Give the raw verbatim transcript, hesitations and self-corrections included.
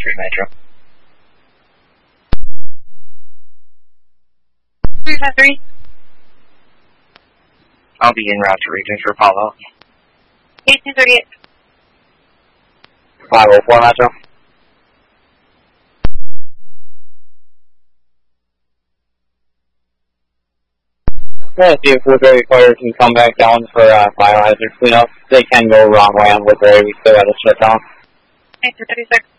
three Metro. three five three. I'll be en route to region for Apollo. eight two three eight. five oh four Metro. Yeah, see if Woodbury Fire can come back down for uh, biohazard cleanup. They can go wrong way on Woodbury. We still got to shut down. eight two three six.